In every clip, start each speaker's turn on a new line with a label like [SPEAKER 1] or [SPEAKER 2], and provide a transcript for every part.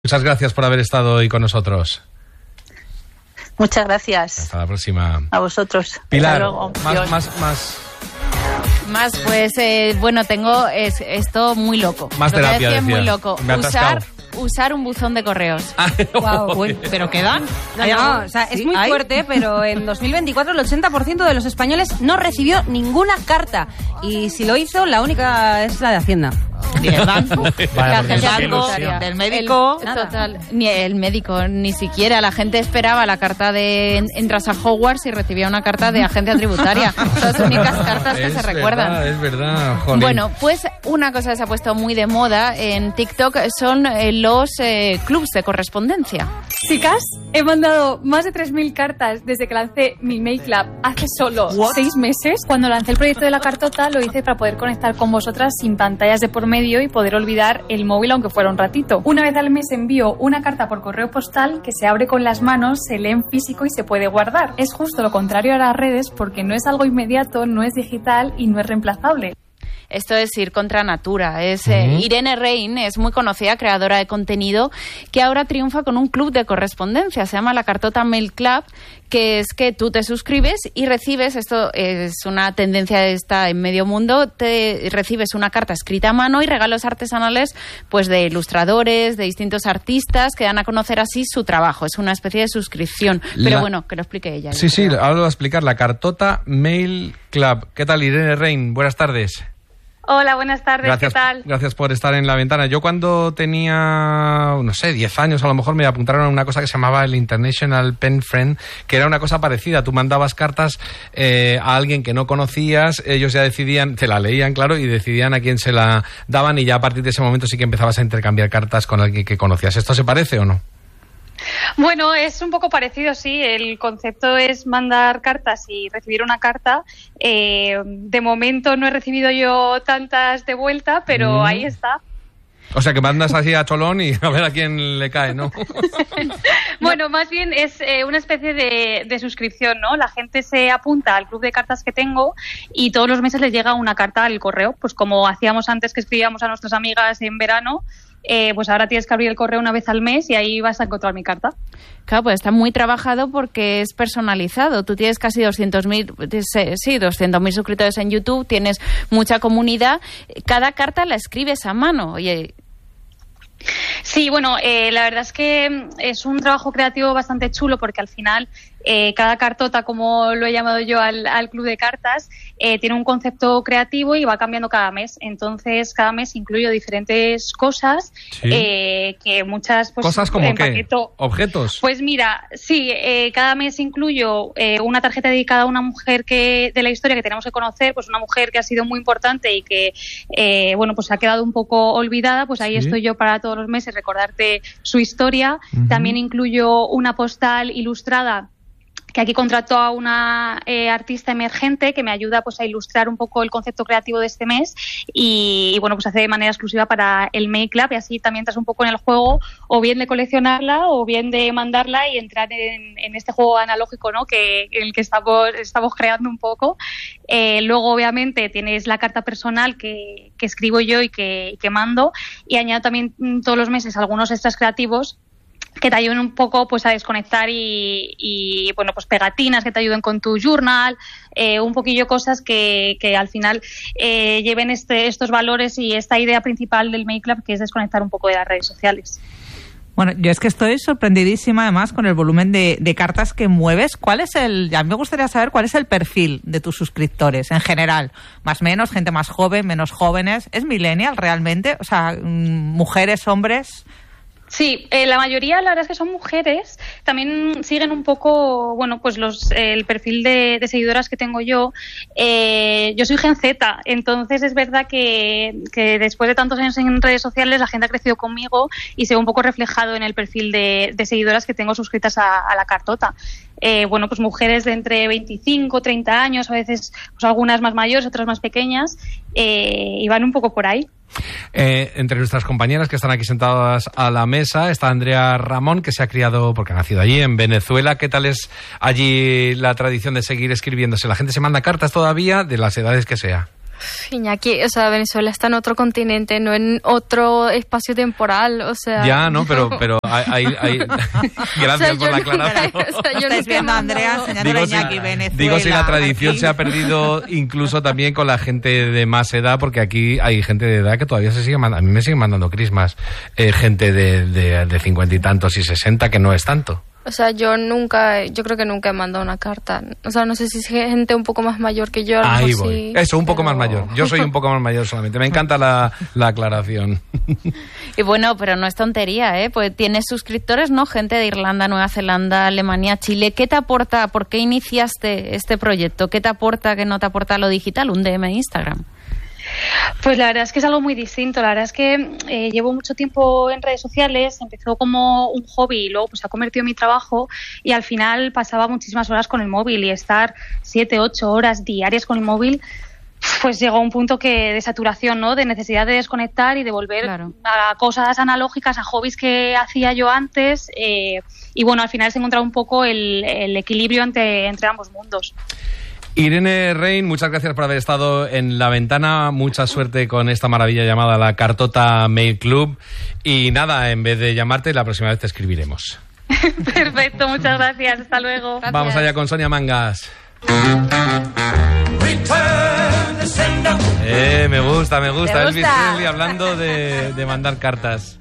[SPEAKER 1] Muchas gracias por haber estado hoy con nosotros.
[SPEAKER 2] Muchas gracias.
[SPEAKER 1] Hasta la próxima.
[SPEAKER 2] A vosotros.
[SPEAKER 1] Pilar,
[SPEAKER 3] más pues, bueno, tengo esto muy loco.
[SPEAKER 1] Más terapia, decía.
[SPEAKER 3] Muy loco. Usar un buzón de correos.
[SPEAKER 4] Wow. Uy, ¿pero qué dan?
[SPEAKER 5] No, o sea, es muy fuerte, pero en 2024 el 80% de los españoles no recibió ninguna carta. Y si lo hizo, la única es la de Hacienda.
[SPEAKER 3] Del banco,
[SPEAKER 4] del médico.
[SPEAKER 3] Total, ni el médico, ni siquiera. La gente esperaba la carta de entras a Hogwarts y recibía una carta de agencia tributaria. Son las únicas cartas que se recuerdan.
[SPEAKER 1] Es verdad, jolín.
[SPEAKER 3] Bueno, pues una cosa que se ha puesto muy de moda en TikTok son los clubs de correspondencia.
[SPEAKER 6] Chicas, he mandado más de 3.000 cartas desde que lancé mi Mail Club hace solo 6 meses. Cuando lancé el proyecto de la cartota lo hice para poder conectar con vosotras sin pantallas de por medio y poder olvidar el móvil aunque fuera un ratito. Una vez al mes envío una carta por correo postal que se abre con las manos, se lee en físico y se puede guardar. Es justo lo contrario a las redes porque no es algo inmediato, no es digital y no es reemplazable.
[SPEAKER 3] Esto es ir contra natura. Irene Rein es muy conocida, creadora de contenido, que ahora triunfa con un club de correspondencia. Se llama la Cartota Mail Club, que es que tú te suscribes y recibes, esto es una tendencia esta en medio mundo, recibes una carta escrita a mano y regalos artesanales pues de ilustradores, de distintos artistas que dan a conocer así su trabajo. Es una especie de suscripción. Pero bueno, que lo explique ella.
[SPEAKER 1] Sí, ahora lo va a explicar. La Cartota Mail Club. ¿Qué tal, Irene Rein? Buenas tardes.
[SPEAKER 6] Hola, buenas tardes,
[SPEAKER 1] gracias,
[SPEAKER 6] ¿qué tal?
[SPEAKER 1] Gracias por estar en la ventana. Yo cuando tenía, 10 años a lo mejor me apuntaron a una cosa que se llamaba el International Pen Friend, que era una cosa parecida. Tú mandabas cartas a alguien que no conocías, ellos ya decidían, te la leían, claro, y decidían a quién se la daban y ya a partir de ese momento sí que empezabas a intercambiar cartas con alguien que conocías. ¿Esto se parece o no?
[SPEAKER 6] Bueno, es un poco parecido, sí. El concepto es mandar cartas y recibir una carta. De momento no he recibido yo tantas de vuelta, pero ahí está.
[SPEAKER 1] O sea, que mandas así a cholón y a ver a quién le cae, ¿no?
[SPEAKER 6] Bueno, más bien es una especie de suscripción, ¿no? La gente se apunta al club de cartas que tengo y todos los meses les llega una carta al correo. Pues como hacíamos antes que escribíamos a nuestras amigas en verano, pues ahora tienes que abrir el correo una vez al mes y ahí vas a encontrar mi carta.
[SPEAKER 3] Claro, pues está muy trabajado porque es personalizado. Tú tienes casi 200.000 suscriptores en YouTube, tienes mucha comunidad. Cada carta la escribes a mano. Oye.
[SPEAKER 6] Sí, bueno, la verdad es que es un trabajo creativo bastante chulo porque al final cada cartota, como lo he llamado yo al club de cartas, tiene un concepto creativo y va cambiando cada mes. Entonces, cada mes incluyo diferentes cosas,
[SPEAKER 1] ¿sí?
[SPEAKER 6] Que muchas... Pues,
[SPEAKER 1] ¿cosas como qué? ¿Objetos?
[SPEAKER 6] Pues mira, sí, cada mes incluyo una tarjeta dedicada a una mujer de la historia que tenemos que conocer, pues una mujer que ha sido muy importante y que, pues ha quedado un poco olvidada, pues ahí estoy yo para todos los meses recordarte su historia. También incluyo una postal ilustrada que aquí contrató a una artista emergente que me ayuda pues a ilustrar un poco el concepto creativo de este mes y bueno, pues hace de manera exclusiva para el Mail Club y así también entras un poco en el juego o bien de coleccionarla o bien de mandarla y entrar en este juego analógico, ¿no? En el que estamos creando un poco. Luego obviamente tienes la carta personal que escribo yo y que mando y añado también todos los meses algunos extras creativos que te ayuden un poco pues a desconectar y bueno, pues pegatinas que te ayuden con tu journal, un poquillo cosas que al final lleven estos valores y esta idea principal del Mail Club, que es desconectar un poco de las redes sociales.
[SPEAKER 4] Bueno, yo es que estoy sorprendidísima además con el volumen de cartas que mueves. A mí me gustaría saber cuál es el perfil de tus suscriptores en general. Más menos, gente más joven, menos jóvenes. ¿Es millennial realmente? O sea, mujeres, hombres...
[SPEAKER 6] Sí, la mayoría la verdad es que son mujeres. También siguen un poco, bueno, pues el perfil de seguidoras que tengo yo. Yo soy Gen Z, entonces es verdad que después de tantos años en redes sociales la gente ha crecido conmigo y se ve un poco reflejado en el perfil de seguidoras que tengo suscritas a la cartota. Bueno, pues mujeres de entre 25, 30 años, a veces pues algunas más mayores, otras más pequeñas, y van un poco por ahí.
[SPEAKER 1] Entre nuestras compañeras que están aquí sentadas a la mesa está Andrea Ramón, que se ha criado, porque ha nacido allí, en Venezuela. ¿Qué tal es allí la tradición de seguir escribiéndose? ¿La gente se manda cartas todavía, de las edades que sea?
[SPEAKER 7] Iñaki, o sea, Venezuela está en otro continente, no en otro espacio temporal, o sea...
[SPEAKER 1] Ya, no, pero hay... Gracias por la aclaración.
[SPEAKER 4] Estáis viendo a Andrea enseñándole a Iñaki Venezuela.
[SPEAKER 1] Digo si la tradición se ha perdido incluso también con la gente de más edad, porque aquí hay gente de edad que todavía se sigue mandando... A mí me siguen mandando crismas gente de 50 y tantos y 60, que no es tanto.
[SPEAKER 7] O sea, yo creo que nunca he mandado una carta. O sea, no sé si es gente un poco más mayor que yo.
[SPEAKER 1] Ahí voy. Eso, un poco más mayor. Yo soy un poco más mayor solamente. Me encanta la aclaración.
[SPEAKER 3] Y bueno, pero no es tontería, ¿eh? Pues tienes suscriptores, ¿no? Gente de Irlanda, Nueva Zelanda, Alemania, Chile. ¿Qué te aporta? ¿Por qué iniciaste este proyecto? ¿Qué te aporta, qué no te aporta lo digital? Un DM de Instagram.
[SPEAKER 6] Pues la verdad es que es algo muy distinto. La verdad es que llevo mucho tiempo en redes sociales, empezó como un hobby y luego pues se ha convertido en mi trabajo, y al final pasaba muchísimas horas con el móvil, y estar 7, 8 horas diarias con el móvil, pues llegó a un punto de saturación, ¿no? De necesidad de desconectar y de volver a cosas analógicas, a hobbies que hacía yo antes, y bueno, al final se ha encontrado un poco el equilibrio entre ambos mundos.
[SPEAKER 1] Irene Rein, muchas gracias por haber estado en La Ventana. Mucha suerte con esta maravilla llamada la Cartota Mail Club. Y nada, en vez de llamarte, la próxima vez te escribiremos.
[SPEAKER 6] Perfecto, muchas gracias. Hasta luego. Gracias.
[SPEAKER 1] Vamos allá con Sonia Mangas. Me gusta. Elvis Presley hablando de mandar cartas.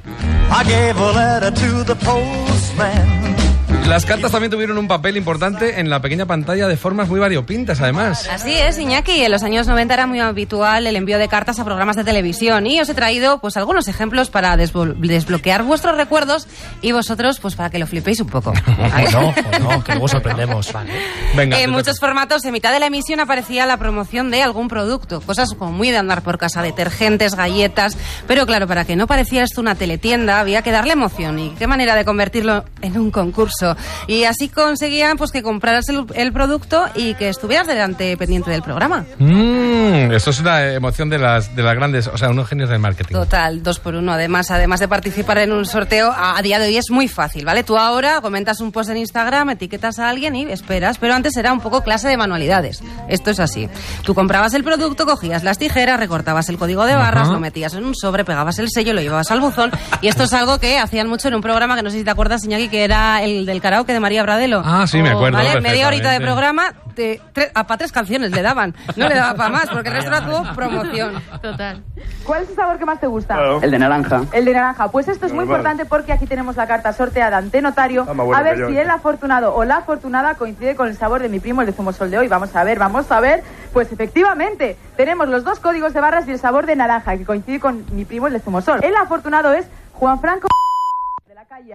[SPEAKER 1] Las cartas también tuvieron un papel importante en la pequeña pantalla de formas muy variopintas, además.
[SPEAKER 5] Así es, Iñaki. En los años 90 era muy habitual el envío de cartas a programas de televisión, y os he traído pues algunos ejemplos para desbloquear vuestros recuerdos y vosotros pues para que lo flipéis un poco.
[SPEAKER 8] No, que luego sorprendemos. Vale.
[SPEAKER 5] Venga, en muchos formatos, en mitad de la emisión aparecía la promoción de algún producto, cosas como muy de andar por casa, detergentes, galletas, pero claro, para que no pareciera esto una teletienda había que darle emoción, y qué manera de convertirlo en un concurso. Y así conseguían pues que compraras el producto y que estuvieras pendiente del programa.
[SPEAKER 1] Esto es una emoción de las grandes, o sea, unos genios del marketing.
[SPEAKER 5] Total, 2 por 1. Además de participar en un sorteo, a día de hoy es muy fácil, ¿vale? Tú ahora comentas un post en Instagram, etiquetas a alguien y esperas, pero antes era un poco clase de manualidades. Esto es así. Tú comprabas el producto, cogías las tijeras, recortabas el código de barras, lo metías en un sobre, pegabas el sello, lo llevabas al buzón, y esto es algo que hacían mucho en un programa que no sé si te acuerdas, Iñaki, que era el del karaoke de María Bradelo.
[SPEAKER 1] Ah, sí, me acuerdo.
[SPEAKER 5] ¿Vale? Media horita de programa, para 3 canciones le daban. No le daba para más, porque el resto era todo promoción.
[SPEAKER 3] Total.
[SPEAKER 9] ¿Cuál es el sabor que más te gusta?
[SPEAKER 10] Claro. El de naranja.
[SPEAKER 9] El de naranja. Pues esto es muy importante porque aquí tenemos la carta sorteada ante notario. A ver si el afortunado o la afortunada coincide con el sabor de mi primo, el de Zumosol de hoy. Vamos a ver. Pues efectivamente, tenemos los 2 códigos de barras y el sabor de naranja, que coincide con mi primo, el de Zumosol. El afortunado es Juan Franco de la calle.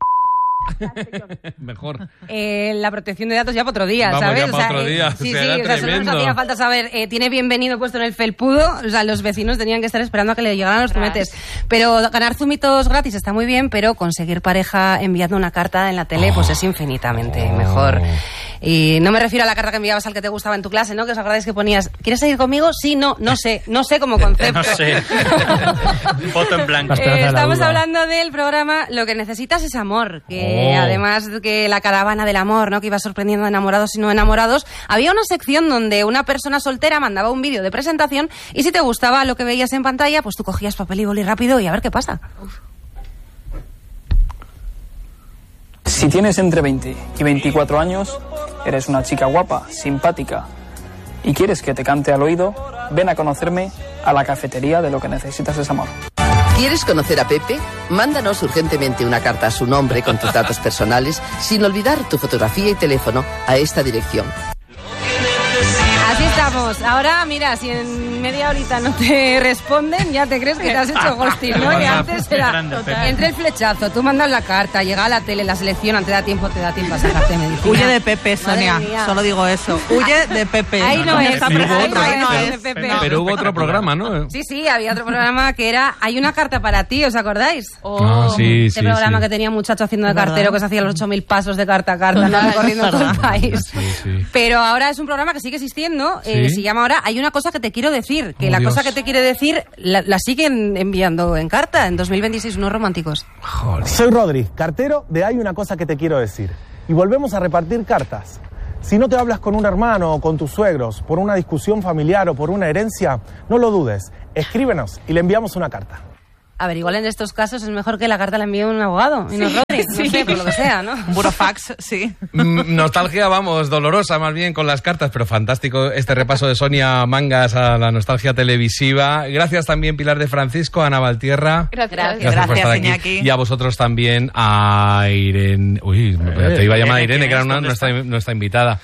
[SPEAKER 1] Mejor.
[SPEAKER 5] La protección de datos ya para otro día,
[SPEAKER 1] vamos,
[SPEAKER 5] ¿sabes?
[SPEAKER 1] Ya para otro día.
[SPEAKER 5] Sí, solo nos hacía falta saber, tiene bienvenido puesto en el felpudo, o sea, los vecinos tenían que estar esperando a que le llegaran los zumetes. Pero ganar zumitos gratis está muy bien, pero conseguir pareja enviando una carta en la tele, pues es infinitamente mejor. Y no me refiero a la carta que enviabas al que te gustaba en tu clase, ¿no? Que os acordáis que ponías, ¿quieres seguir conmigo? Sí, no sé como concepto.
[SPEAKER 8] No sé. Foto en blanco.
[SPEAKER 5] Estamos hablando del programa Lo que necesitas es amor, que además de que la caravana del amor, ¿no? Que iba sorprendiendo a enamorados y no enamorados, había una sección donde una persona soltera mandaba un vídeo de presentación, y si te gustaba lo que veías en pantalla, pues tú cogías papel y boli rápido y a ver qué pasa.
[SPEAKER 11] Si tienes entre 20 y 24 años, eres una chica guapa, simpática y quieres que te cante al oído, ven a conocerme a la cafetería de Lo que necesitas es amor.
[SPEAKER 12] ¿Quieres conocer a Pepe? Mándanos urgentemente una carta a su nombre con tus datos personales, sin olvidar tu fotografía y teléfono, a esta dirección.
[SPEAKER 5] Así estamos. Ahora, mira, si en media horita no te responden, ya te crees que te has hecho ghosting, ¿no? Que antes era entre el flechazo, tú mandas la carta, llega a la tele, la selección, te da tiempo a sacarte medicina.
[SPEAKER 4] Huye de Pepe, Sonia. Solo digo eso. Huye de Pepe.
[SPEAKER 5] Ahí no es.
[SPEAKER 1] Pero hubo otro programa, ¿no?
[SPEAKER 5] Sí, había otro programa que era Hay una carta para ti, ¿os acordáis?
[SPEAKER 1] Sí.
[SPEAKER 5] Ese programa que tenía un muchacho haciendo de cartero que se hacía los 8000 pasos de carta a carta, ¿no? Recorriendo todo el país.
[SPEAKER 1] Sí.
[SPEAKER 5] Pero ahora es un programa que sigue existiendo. Se llama ahora Hay una cosa que te quiero decir, que la cosa que te quiere decir la siguen enviando en carta en 2026, unos románticos.
[SPEAKER 13] Joder. Soy Rodri, cartero de Hay una cosa que te quiero decir, y volvemos a repartir cartas.
[SPEAKER 10] Si no te hablas con un hermano o con tus suegros por una discusión familiar o por una herencia, no lo dudes, escríbenos y le enviamos una carta.
[SPEAKER 5] A ver, igual en estos casos es mejor que la carta la envíe un abogado y no Rodri, no sé, por lo que sea, ¿no?
[SPEAKER 4] Un burofax, sí.
[SPEAKER 1] Nostalgia, vamos, dolorosa más bien con las cartas, pero fantástico este repaso de Sonia Mangas a la nostalgia televisiva. Gracias también, Pilar de Francisco, Ana Valtierra.
[SPEAKER 3] Gracias
[SPEAKER 1] por estar aquí. Y a vosotros también, a Irene. Uy, te iba a llamar a Irene, que era nuestra invitada.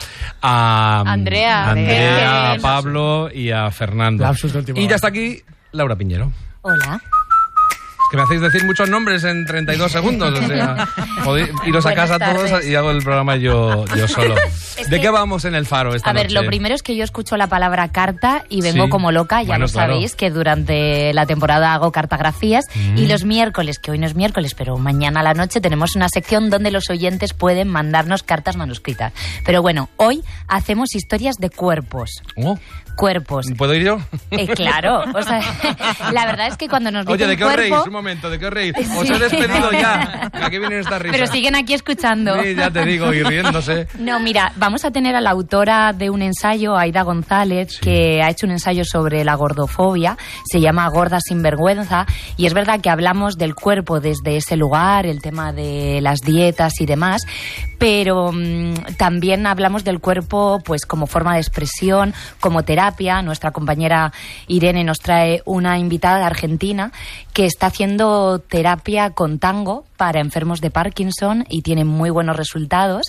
[SPEAKER 1] A Andrea, a Pablo y a Fernando. Y ya está aquí Laura Piñero.
[SPEAKER 13] Hola.
[SPEAKER 1] Que me hacéis decir muchos nombres en 32 segundos, o sea, podéis iros a casa todos y hago el programa yo solo. ¿De qué vamos en El Faro esta noche?
[SPEAKER 13] A ver, lo primero es que yo escucho la palabra carta y vengo como loca, ya lo sabéis, que durante la temporada hago cartografías y los miércoles, que hoy no es miércoles, pero mañana a la noche tenemos una sección donde los oyentes pueden mandarnos cartas manuscritas. Pero bueno, hoy hacemos historias de cuerpos. Cuerpos.
[SPEAKER 1] ¿Puedo ir yo?
[SPEAKER 13] Claro, o sea, la verdad es que cuando nos dicen
[SPEAKER 1] Oye, ¿de qué os
[SPEAKER 13] cuerpo...
[SPEAKER 1] reís? Un momento, ¿de qué os reís? Os he despedido ya. ¿A qué vienen estas risas?
[SPEAKER 13] Pero siguen aquí escuchando.
[SPEAKER 1] Sí, ya te digo, y riéndose.
[SPEAKER 13] No, mira, vamos a tener a la autora de un ensayo, Aida González, que ha hecho un ensayo sobre la gordofobia, se llama Gorda sin vergüenza, y es verdad que hablamos del cuerpo desde ese lugar, el tema de las dietas y demás, pero también hablamos del cuerpo pues como forma de expresión, como terapia. Nuestra compañera Irene nos trae una invitada de Argentina que está haciendo terapia con tango para enfermos de Parkinson y tiene muy buenos resultados,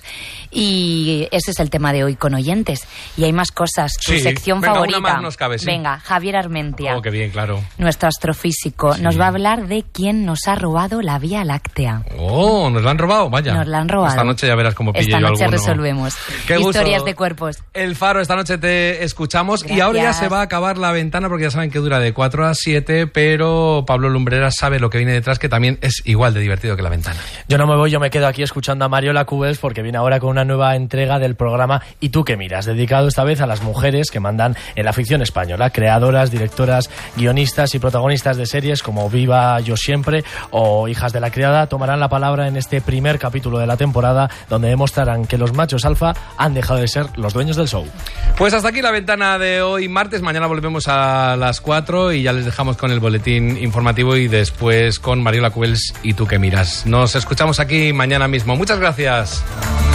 [SPEAKER 13] y ese es el tema de hoy con oyentes. Y hay más cosas. Tu sección favorita.
[SPEAKER 1] Una más nos cabe, sí.
[SPEAKER 13] Venga, Javier Armentia.
[SPEAKER 1] Oh, qué bien, claro.
[SPEAKER 13] Nuestro astrofísico nos va a hablar de quién nos ha robado la Vía Láctea.
[SPEAKER 1] Oh, ¿nos la han robado? Vaya.
[SPEAKER 13] Nos la han robado.
[SPEAKER 1] Esta noche ya verás cómo pillo yo alguno.
[SPEAKER 13] Esta noche resolvemos.
[SPEAKER 1] Qué
[SPEAKER 13] historias
[SPEAKER 1] gusto.
[SPEAKER 13] De cuerpos.
[SPEAKER 1] El Faro, esta noche te escuchamos. Gracias. Y ahora ya se va a acabar la ventana porque ya saben que dura de 4 a 7, pero Pablo Lumbreras sabe lo que viene detrás, que también es igual de divertido que la ventana.
[SPEAKER 8] Yo no me voy, yo me quedo aquí escuchando a Mariola Cubels porque viene ahora con una nueva entrega del programa ¿Y tú qué miras?, dedicado esta vez a las mujeres que mandan en la ficción española, creadoras, directoras, guionistas y protagonistas de series como Viva Yo Siempre o Hijas de la Criada. Tomarán la palabra en este primer capítulo de la temporada, donde demostrarán que los machos alfa han dejado de ser los dueños del show.
[SPEAKER 1] Pues hasta aquí la ventana de hoy martes. Mañana volvemos a las 4 y ya les dejamos con el boletín informativo y después con Mariola Cubels y tú qué miras. Nos escuchamos aquí mañana mismo. Muchas gracias.